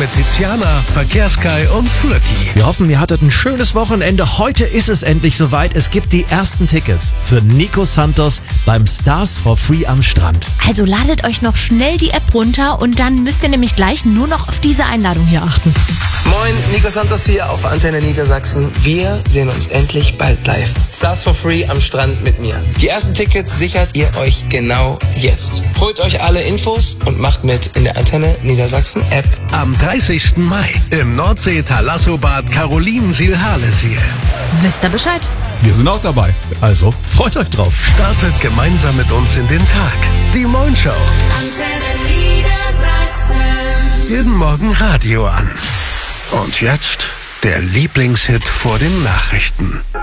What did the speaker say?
mit Tiziana, Verkehrskai und Flöcki. Wir hoffen, ihr hattet ein schönes Wochenende. Heute ist es endlich soweit. Es gibt die ersten Tickets für Nico Santos beim Stars for Free am Strand. Also ladet euch noch schnell die App runter und dann müsst ihr nämlich gleich nur noch auf diese Einladung hier achten. Moin, Nico Santos hier auf Antenne Niedersachsen. Wir sehen uns endlich bald live. Stars for Free am Strand mit mir. Die ersten Tickets sichert ihr euch genau jetzt. Holt euch alle Infos und macht mit in der Antenne Niedersachsen App. Am 30. Mai im Nordsee-Thalassobad Carolinensiel-Harlesiel. Wisst ihr Bescheid? Wir sind auch dabei. Also, freut euch drauf. Startet gemeinsam mit uns in den Tag. Die Moin Show. Antenne Niedersachsen. Jeden Morgen Radio an. Und jetzt der Lieblingshit vor den Nachrichten.